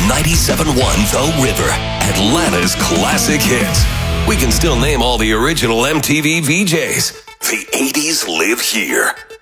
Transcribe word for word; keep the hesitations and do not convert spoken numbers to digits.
ninety-seven point one The River, Atlanta's classic hits. We can still name all the original M T V V Js. The eighties live here.